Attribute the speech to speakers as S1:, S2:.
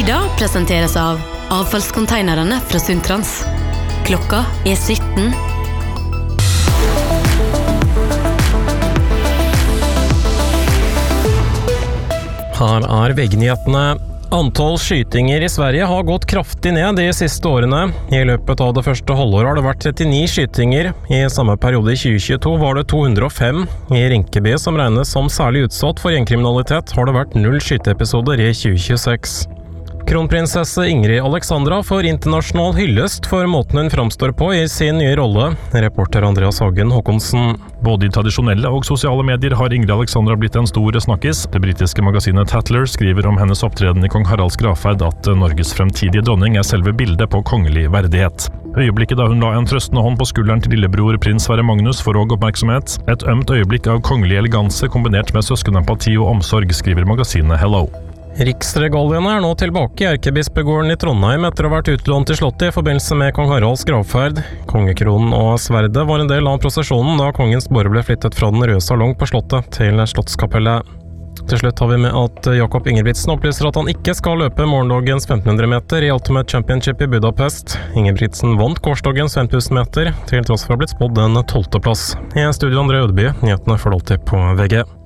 S1: Nyheter presenteres av avfallskonteinerne fra Sundtrans. Klokka 17.
S2: Her VG-nyhetene. Antall skytinger i Sverige har gått kraftig ned de siste årene. I løpet av det første halvåret har det vært 39 skytinger. I samme periode i 2022 var det 205. I Rinkeby, som regnes som særlig utsatt for gjengkriminalitet, har det vært 0 skyteepisoder i 2026. Kronprinsesse Ingrid Alexandra får internasjonal hyllest for måten hun framstår på i sin nye rolle. Reporter Andreas Hagen Håkonsen.
S3: Både i tradisjonelle og sosiale medier har Ingrid Alexandra blitt en stor snakkis. Det britiske magasinet Tatler skriver om hennes opptreden i kong Haralds gravferd at Norges fremtidige dronning er selve bildet på kongelig verdighet. Øyeblikket da hun la en trøstende hånd på skulderen til lillebror prins Sverre Magnus får også oppmerksomhet. Et ømt øyeblikk av kongelig eleganse kombinert med søskenempati og omsorg, skriver magasinet Hello.
S2: Riksregaliene er nå tilbake i Erkebispegården i Trondheim etter å ha vært utlånt til slottet i forbindelse med kong Haralds gravferd. Kongekronen og sverdet var en del av prosesjonen da kongens båre ble flyttet fra den røde salong på slottet til slottskapellet. Til slutt har vi med at Jakob Ingebrigtsen opplyser at han ikke skal løpe morgendagens 1500 meter i Ultimate Championship i Budapest. Ingebrigtsen vant gårsdagens 5000 meter, til tross for å ha blitt spådd en 12. plass. I studio André Ødeby, nyhetene får alltid på VG.